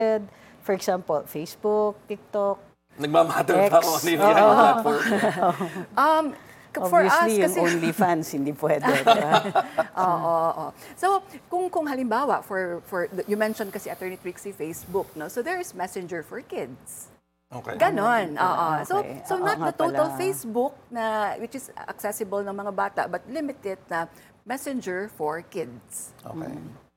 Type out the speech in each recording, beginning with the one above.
For example, Facebook, TikTok, Nagmamatter X. pa kung ano yung platform. For us, Obviously, yung kasi... OnlyFans, hindi pwede. Oo. So, kung halimbawa, you mentioned kasi Attorney Trixie, Facebook, no? So, there is Messenger for kids. Okay. Ganon. Okay. So not nga the total pala. Facebook na which is accessible ng mga bata, but limited na Messenger for kids. Okay.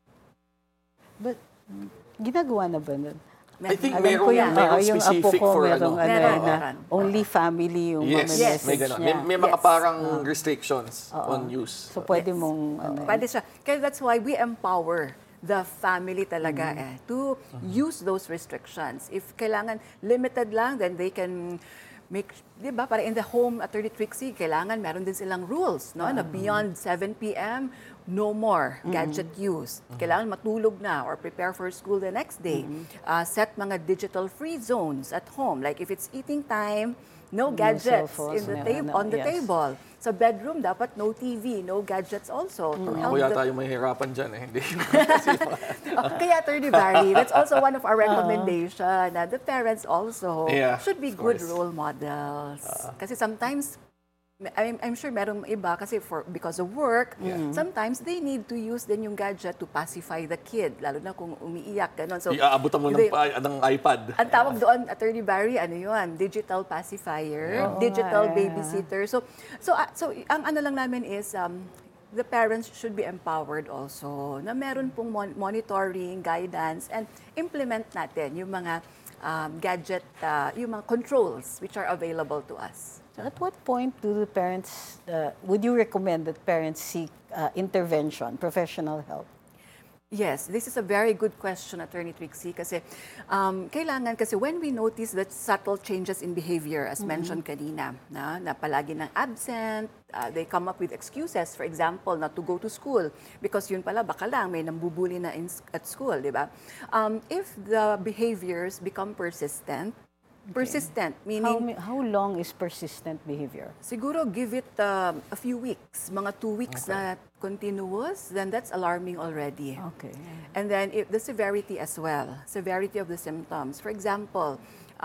But, ginagawa na ba nun? I think Alam ko yan. merong yung apo specific ko, for merong Meron. only family yung Yes, message may ganun. niya. May mga Yes. parang restrictions on use. So, pwede mong, Pwede siya. Kaya that's why we empower the family talaga to use those restrictions. If kailangan limited lang, then they can make, di ba, para in the home, Attorney Trixie, kailangan meron din silang rules, no? Na beyond 7 p.m., no more gadget use. Kailangan matulog na or prepare for school the next day. Set mga digital free zones at home. Like if it's eating time, no gadgets cellphones, on the yes. table. Sa bedroom, dapat no TV, no gadgets also. To help Ako yata yung mahihirapan dyan eh. Hindi. Kaya, Attorney Barry, that's also one of our recommendation na the parents also should be good role models. Kasi sometimes, I'm sure merong iba kasi because of work, sometimes they need to use din yung gadget to pacify the kid, lalo na kung umiiyak, gano'n. So, Iaabutan mo ng iPad. ang tawag doon, Attorney Barry, ano yun? Digital pacifier, digital babysitter. So ang ano lang namin is, the parents should be empowered also na meron pong monitoring, guidance, and implement natin yung mga gadget, yung mga controls which are available to us. So at what point do the parents, would you recommend that parents seek intervention, professional help? Yes, this is a very good question, Attorney Trixie, kasi kailangan, kasi when we notice that subtle changes in behavior, as mentioned kanina, na palagi nang absent, they come up with excuses, for example, not to go to school, because yun pala, baka lang may nambubuli na at school, di ba? If the behaviors become persistent, meaning... How long is persistent behavior? Siguro give it a few weeks, mga 2 weeks na continuous, then that's alarming already. Okay. And then the severity as well, severity of the symptoms. For example,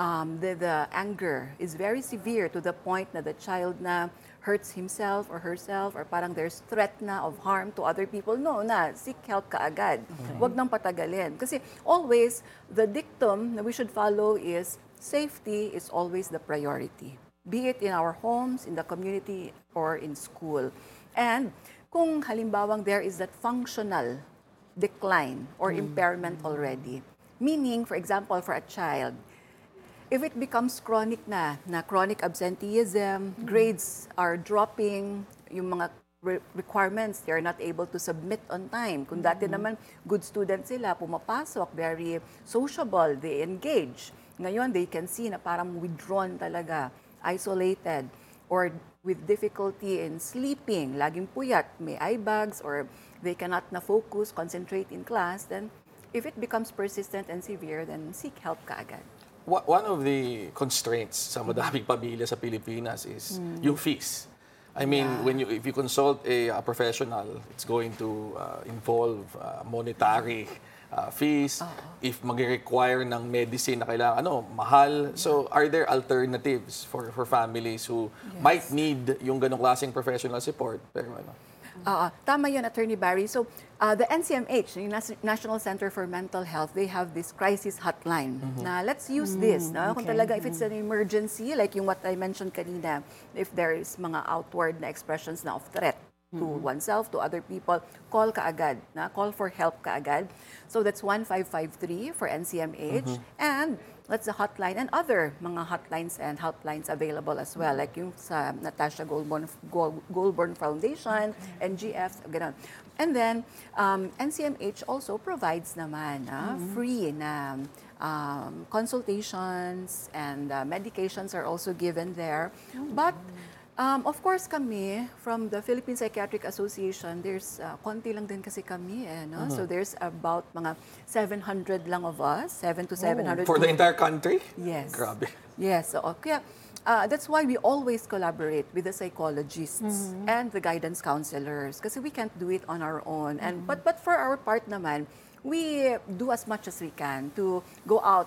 the anger is very severe to the point na the child na hurts himself or herself, or parang there's threat na of harm to other people. No, seek help ka agad. Huwag nang patagalin. Kasi always, the dictum na we should follow is safety is always the priority, be it in our homes, in the community, or in school. And kung halimbawang there is that functional decline or impairment already, meaning, for example, for a child, if it becomes chronic na chronic absenteeism, grades are dropping, yung mga requirements, they are not able to submit on time. Kung dati naman, good student sila, pumapasok, very sociable, they engage. Ngayon, they can see na parang withdrawn talaga, isolated, or with difficulty in sleeping, laging puyat, may eye bags, or they cannot na focus, concentrate in class, then if it becomes persistent and severe, then seek help ka agad. One of the constraints sa madaming pamilya sa Pilipinas is yung fees. I mean, if you consult a professional, it's going to involve monetary fees. If mag-require ng medicine na kailangan, mahal. So, are there alternatives for families who might need yung ganong klaseng professional support? Pero Tama yun, Attorney Barry. So, the NCMH, yung National Center for Mental Health, they have this crisis hotline. Na let's use this. No? Kung talaga, if it's an emergency, like yung what I mentioned kanina, if there is mga outward na expressions na of threat to oneself, to other people, call ka agad. Call for help ka agad. So that's 1553 for NCMH. And that's the hotline and other mga hotlines and helplines available as well. Like yung sa Natasha Goulburn Foundation, NGF, ganun. And then, NCMH also provides naman free na consultations and medications are also given there. But of course kami, from the Philippine Psychiatric Association, there's konti lang din kasi kami. So there's about mga 700 lang of us, 700 to 700. For the entire country? Yes. Grabe. Yes. So, kaya, that's why we always collaborate with the psychologists and the guidance counselors kasi we can't do it on our own. And but for our part naman, we do as much as we can to go out